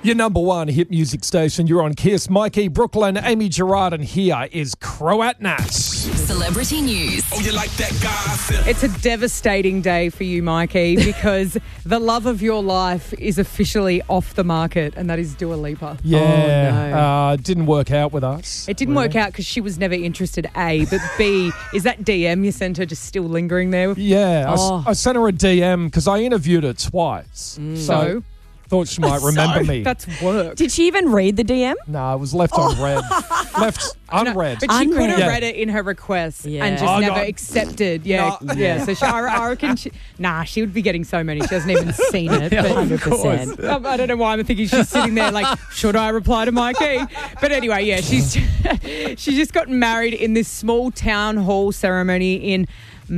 Your number one hit music station. You're on Kiss. Mikey, Brooklyn, Amy Gerard, and here is Croat Nats. Celebrity news. Oh, you like that gossip? It's a devastating day for you, Mikey, because the love of your life is officially off the market, and that is Dua Lipa. Yeah, didn't work out with us. It didn't work out because she was never interested, A. But B, is that DM you sent her just still lingering there? Yeah, I sent her a DM because I interviewed her twice. So? Thought she might remember me. That's work. Did she even read the DM? No, it was left unread. Left unread. But she could have Yeah. read it in her request Yeah. and just Oh, never no. accepted. Yeah, yeah. So I reckon she would be getting so many. She hasn't even seen it. But 100%. I don't know why I'm thinking she's sitting there like, should I reply to Mikey? But anyway, yeah, she's just gotten married in this small town hall ceremony in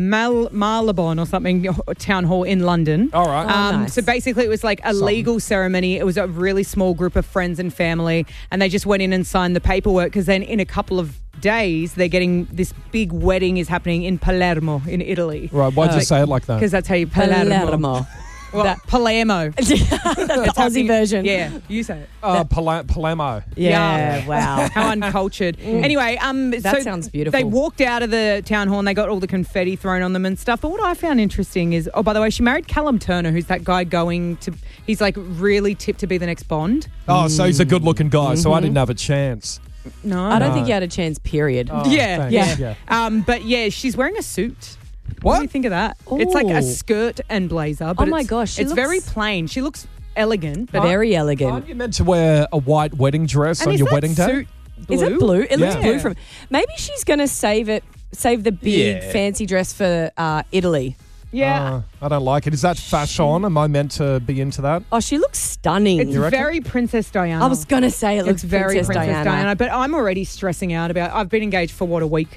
Marylebone or something, town hall in London. All right. Nice. So basically it was like a legal ceremony. It was a really small group of friends and family, and they just went in and signed the paperwork because then in a couple of days they're getting this big wedding is happening in Palermo in Italy. Right, why'd you say it like that? Because that's how you Palermo. Well, Palermo. That's the Aussie version. Yeah, you say it. Palermo. Yeah, wow. How uncultured. Anyway, That sounds beautiful. They walked out of the town hall and they got all the confetti thrown on them and stuff. But what I found interesting is, by the way, she married Callum Turner, who's that guy he's like really tipped to be the next Bond. Oh, so he's a good-looking guy, so I didn't have a chance. No, I don't think you had a chance, period. Oh, Yeah, thanks. yeah. But yeah, she's wearing a suit. What? What do you think of that? It's like a Ooh. skirt and blazer. But Oh my it's- gosh, she it's looks- very plain. She looks elegant, but Very Aren't elegant. you meant to wear a white wedding dress on is your that wedding day? suit blue? Is it blue? It looks Yeah. blue from. Maybe she's going to save the big fancy dress for Italy. Yeah. I don't like it. Is that fashion? Am I meant to be into that? Oh, she looks stunning. It's reckon? very Princess Diana. I was going to say it looks It's very Princess Diana. but I'm already stressing out about. I've been engaged for a week,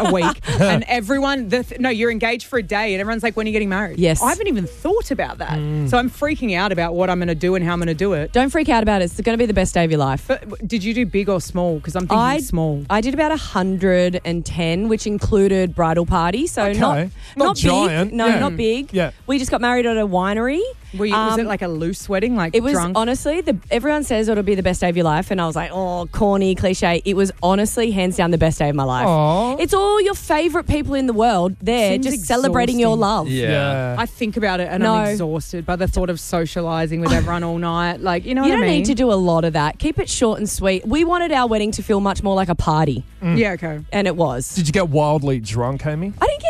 and everyone. No, you're engaged for a day, and everyone's like, "When are you getting married?" Yes. I haven't even thought about that, so I'm freaking out about what I'm going to do and how I'm going to do it. Don't freak out about it. It's going to be the best day of your life. But did you do big or small? Because I'm thinking small. I did about 110, which included bridal party. So Okay. not Not big. giant. No, Yeah. not big. Yeah. We just got married at a winery. Was it like a loose wedding? Like It was drunk? honestly, everyone says it'll be the best day of your life. And I was like, oh, corny, cliche. It was honestly hands down the best day of my life. Aw. It's all your favourite people in the world there Seems just celebrating your exhausting. love. Yeah. I think about it and No. I'm exhausted by the thought of socialising with everyone all night. Like, you know You what I don't mean? need to do a lot of that. Keep it short and sweet. We wanted our wedding to feel much more like a party. Yeah, okay. And it was. Did you get wildly drunk, Amy?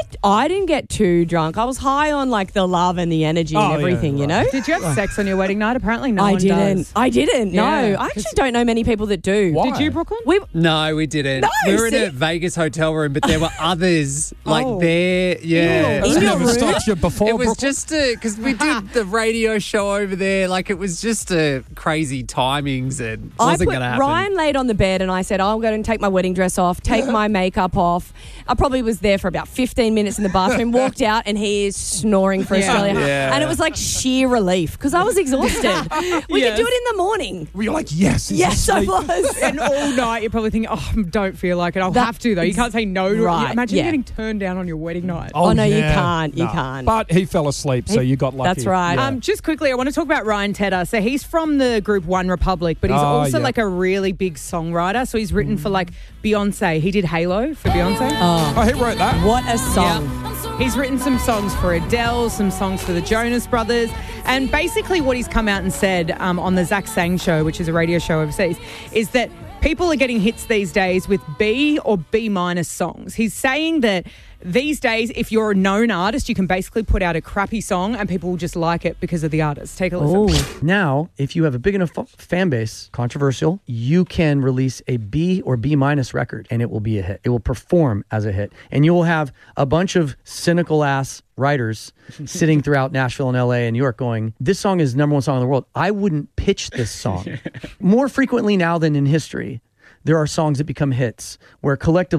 I didn't get too drunk. I was high on like the love and the energy and Oh, yeah, everything, you know? Did you have sex on your wedding night? Apparently no I one didn't. does. I didn't. Yeah, No. I actually don't know many people that do. Why? Did you, Brooklyn? No, we didn't. No, we were in see? a Vegas hotel room, but there were others like Oh. there. Yeah. That's In your never room? stopped you before, It was Brooklyn? just because we did the radio show over there. Like it was just crazy timings and wasn't going to happen. Ryan laid on the bed and I said, I'll go and take my wedding dress off, take my makeup off. I probably was there for about 15 minutes in the bathroom, walked out and he is snoring for Australia. Yeah. And it was like sheer relief because I was exhausted. We could Yes. do it in the morning. Were you like, yes? he's Yes, I asleep? was. And all night you're probably thinking, oh, I don't feel like it. I'll That- have to, though. You can't say no to it. Right, Imagine yeah. getting turned down on your wedding night. Oh, no, you yeah. can't. You No. can't. But he fell asleep, so you got lucky. That's right. Yeah. Just quickly, I want to talk about Ryan Tedder. So he's from the group One Republic, but he's Oh, also yeah. like a really big songwriter. So he's written for like Beyonce. He did Halo for Beyonce. Oh, he wrote that. What a song. He's written some songs for Adele, some songs for the Jonas Brothers. And basically what he's come out and said on the Zach Sang show, which is a radio show overseas, is that people are getting hits these days with B or B minus songs. He's saying that these days, if you're a known artist, you can basically put out a crappy song and people will just like it because of the artist. Take a listen. Now, if you have a big enough fan base, controversial, you can release a B or B minus record and it will be a hit. It will perform as a hit. And you will have a bunch of cynical ass writers sitting throughout Nashville and LA and New York going, this song is the number one song in the world. I wouldn't pitch this song. More frequently now than in history, there are songs that become hits where collectively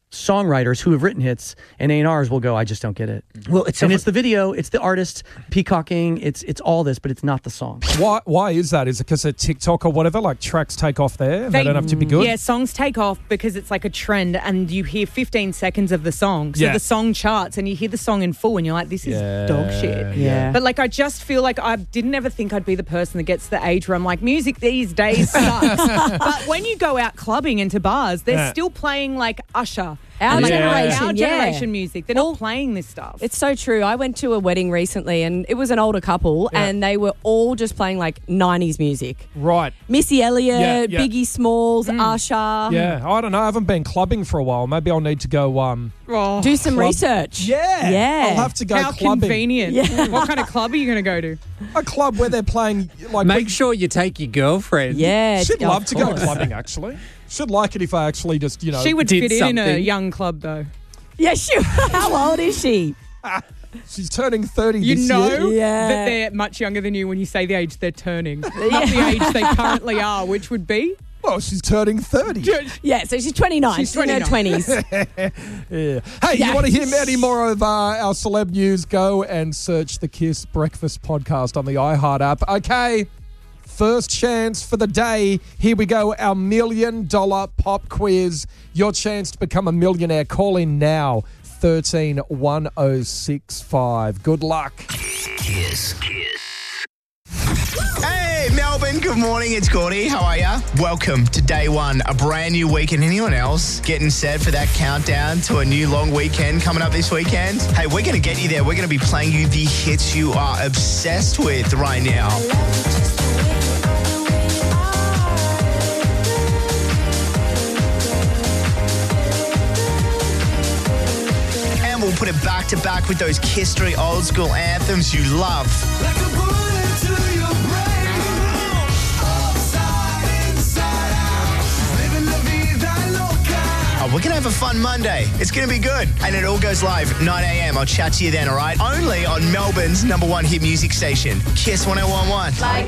songwriters who have written hits, and A&Rs will go, I just don't get it. Well, it's it's the video, it's the artist peacocking, it's all this, but it's not the song. Why is that? Is it because of TikTok or whatever? Like tracks take off there? They don't have to be good? Yeah, songs take off because it's like a trend and you hear 15 seconds of the song. So Yeah. the song charts and you hear the song in full and you're like, this is dog shit. Yeah. But like, I just feel like I didn't ever think I'd be the person that gets to the age where I'm like, music these days sucks. But when you go out clubbing into bars, they're Yeah. still playing like Usher. Our and, like, generation, Our yeah. generation music. They're not playing this stuff. It's so true. I went to a wedding recently and it was an older couple and they were all just playing like 90s music. Right. Missy Elliott, Yeah, yeah. Biggie Smalls, Usher. Yeah, I don't know. I haven't been clubbing for a while. Maybe I'll need to go. Do some research. Yeah, Yeah. I'll have to go How clubbing. convenient. Yeah. What kind of club are you going to go to? A club where they're playing like. Make sure you take your girlfriend. Yeah. She'd of love to go course. clubbing. Actually, should like it if I actually just She would did fit in a something. young club though. Yeah, sure. How old is she? She's turning 30 You this know year. Yeah. that they're much younger than you when you say the age they're turning, not the age they currently are, which would be. Well, she's turning 30. Yeah, so she's 29. She's She's in her 29. 20s. Yeah. Hey, you Yeah. want to hear any more of our celeb news? Go and search the Kiss Breakfast Podcast on the iHeart app. Okay, first chance for the day. Here we go, our $1 million pop quiz. Your chance to become a millionaire. Call in now, 131065. Good luck. Kiss. Hey, Melbourne. Good morning. It's Gordy. How are ya? Welcome to day one, a brand new weekend. Anyone else getting set for that countdown to a new long weekend coming up this weekend? Hey, we're going to get you there. We're going to be playing you the hits you are obsessed with right now. And we'll put it back to back with those Kiss Street old school anthems you love. We're going to have a fun Monday. It's going to be good. And it all goes live 9 a.m. I'll chat to you then, all right? Only on Melbourne's #1 hit music station, Kiss 101.1.